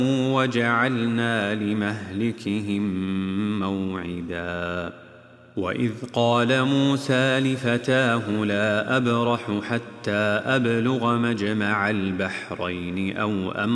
وجعلنا لمهلكهم موعدا. وإذ قال موسى لفتاه لا أبرح حتى أبلغ مجمع البحرين أو